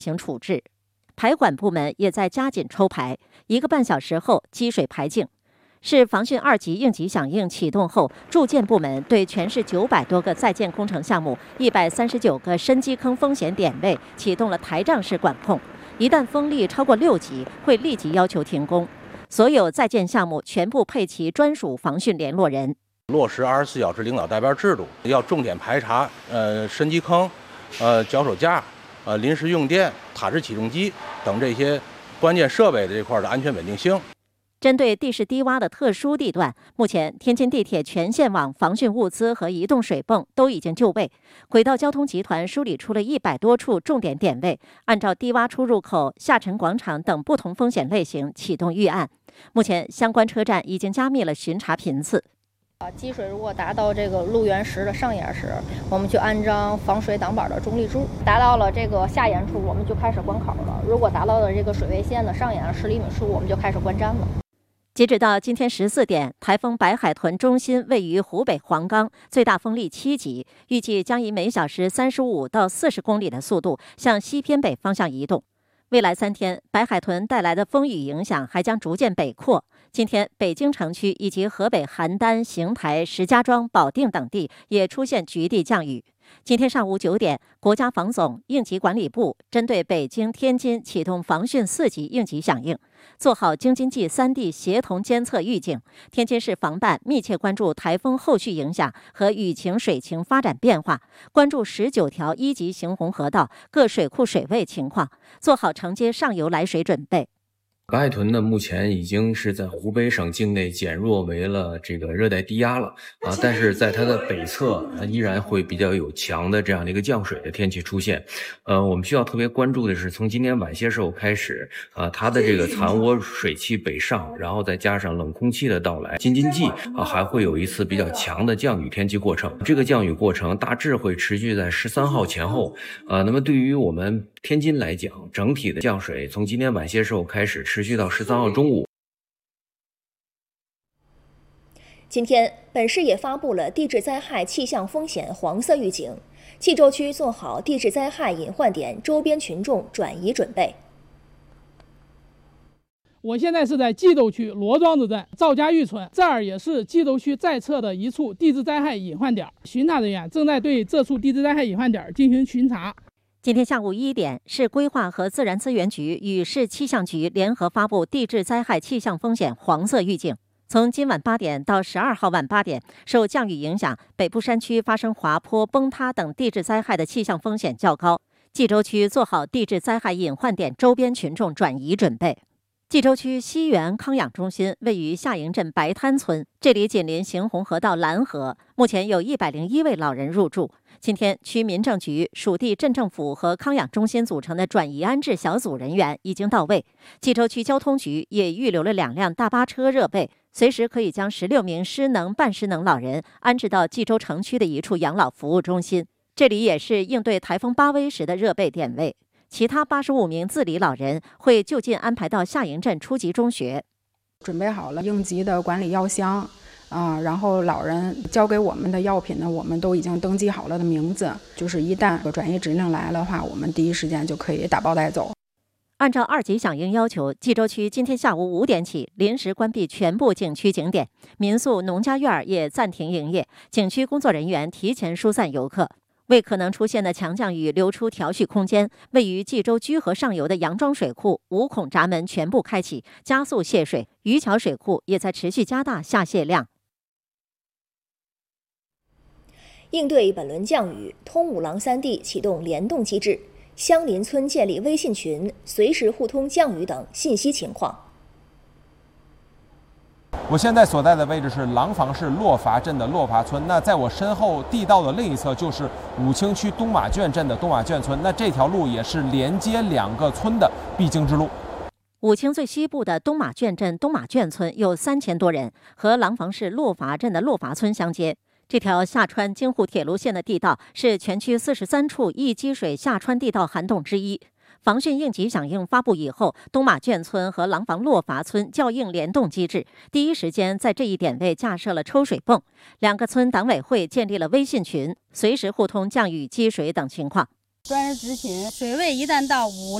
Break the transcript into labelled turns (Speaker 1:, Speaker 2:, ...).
Speaker 1: 行处置。排管部门也在加紧抽排，1个半小时后积水排净。市防汛2级应急响应启动后，住建部门对全市900多个在建工程项目、139个深基坑风险点位启动了台账式管控，一旦风力超过6级，会立即要求停工。所有在建项目全部配齐专属防汛联络人，
Speaker 2: 落实24小时领导带班制度，要重点排查深基坑、脚手架、临时用电、塔式起重机等这些关键设备的这块的安全稳定性。
Speaker 1: 针对地势低洼的特殊地段，目前天津地铁全线网防汛物资和移动水泵都已经就位。轨道交通集团梳理出了100多处重点点位，按照低洼出入口、下沉广场等不同风险类型启动预案。目前相关车站已经加密了巡查频次。
Speaker 3: 积水如果达到这个路缘石的上沿时，我们就安装防水挡板的中立柱；达到了这个下沿处，我们就开始关口了。如果达到了这个水位线的上沿10厘米处，我们就开始关站了。
Speaker 1: 截止到今天14点，台风白海豚中心位于湖北黄冈，最大风力7级，预计将以每小时35到40公里的速度向西偏北方向移动。未来3天，白海豚带来的风雨影响还将逐渐北扩。今天，北京城区以及河北邯郸、邢台、石家庄、保定等地也出现局地降雨。今天上午9点，国家防总、应急管理部针对北京、天津启动防汛4级应急响应，做好京津冀3地协同监测预警。天津市防办密切关注台风后续影响和雨情水情发展变化，关注19条1级行洪河道各水库水位情况，做好承接上游来水准备。
Speaker 4: 白海豚呢，目前已经是在湖北省境内减弱为了这个热带低压了但是在它的北侧依然会比较有强的这样的一个降水的天气出现。我们需要特别关注的是，从今天晚些时候开始它的这个残涡水汽北上，然后再加上冷空气的到来，京津冀还会有一次比较强的降雨天气过程。这个降雨过程大致会持续在13号前后那么对于我们天津来讲，整体的降水从今天晚些时候开始持续到13号中午。
Speaker 5: 今天，本市也发布了地质灾害气象风险黄色预警，冀州区做好地质灾害隐患点周边群众转移准备。
Speaker 6: 我现在是在冀州区罗庄子镇赵家峪村，这儿也是冀州区在侧的一处地质灾害隐患点，巡查人员正在对这处地质灾害隐患点进行巡查。
Speaker 1: 今天下午1点，市规划和自然资源局与市气象局联合发布地质灾害气象风险黄色预警。从今晚8点到12号晚8点，受降雨影响，北部山区发生滑坡、崩塌等地质灾害的气象风险较高。冀州区做好地质灾害隐患点周边群众转移准备。冀州区西源康养中心位于下营镇白滩村，这里紧邻行洪河道蓝河，目前有101位老人入住。今天，区民政局、属地镇政府和康养中心组成的转移安置小组人员已经到位。冀州区交通局也预留了2辆大巴车热备，随时可以将16名失能、半失能老人安置到冀州城区的一处养老服务中心，这里也是应对台风巴威时的热备点位。其他85名自理老人会就近安排到下营镇初级中学。
Speaker 7: 准备好了应急的管理药箱然后老人交给我们的药品呢，我们都已经登记好了的名字，就是一旦转移指令来的话，我们第一时间就可以打包带走。
Speaker 1: 按照2级响应要求，冀州区今天下午5点起临时关闭全部景区景点，民宿、农家院也暂停营业，景区工作人员提前疏散游客。为可能出现的强降雨留出调蓄空间，位于冀州居河上游的杨庄水库5孔闸门全部开启，加速泄水。渔桥水库也在持续加大下泄量。
Speaker 5: 应对本轮降雨，通武廊3地启动联动机制，相邻村建立微信群，随时互通降雨等信息情况。
Speaker 8: 我现在所在的位置是廊坊市洛伐镇的洛伐村，那在我身后地道的另一侧就是武清区东马圈镇的东马圈村，那这条路也是连接2个村的必经之路。
Speaker 1: 武清最西部的东马圈镇东马圈村有3000多人，和廊坊市洛伐镇的洛伐村相接。这条下穿京沪铁路线的地道是全区43处易积水下穿地道涵洞之一。防汛应急响应发布以后，东马圈村和廊坊洛伐村较应联动机制，第一时间在这一点位架设了抽水泵，2个村党委会建立了微信群，随时互通降雨、积水等情况。
Speaker 9: 专人执勤，水位一旦到5